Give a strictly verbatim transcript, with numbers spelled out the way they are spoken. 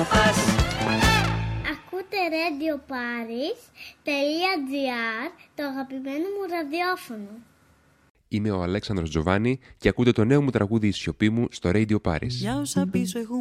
φας. Ακούτε Radio Paris τελεία τζι άρ, το αγαπημένο μου ραδιόφωνο. Είμαι ο Αλέξανδρος Τζοβάνι και ακούτε το νέο μου τραγούδι «Η σιωπή μου» στο Radio Paris. Για όσα πίσω έχουν